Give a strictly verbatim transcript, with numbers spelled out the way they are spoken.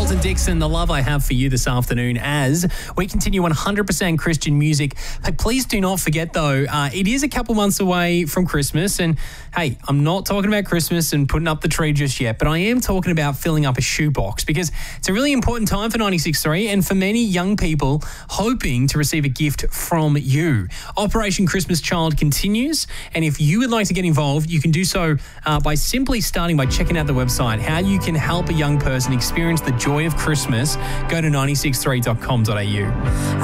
Colton Dixon, The Love I Have for You this afternoon as we continue one hundred percent Christian music. Hey, please do not forget though, uh, it is a couple months away from Christmas, and hey, I'm not talking about Christmas and putting up the tree just yet, but I am talking about filling up a shoebox because it's a really important time for ninety-six point three and for many young people hoping to receive a gift from you. Operation Christmas Child continues, and if you would like to get involved, you can do so uh, by simply starting by checking out the website, how you can help a young person experience the joy of Christmas. Go to nine six three dot com dot a u.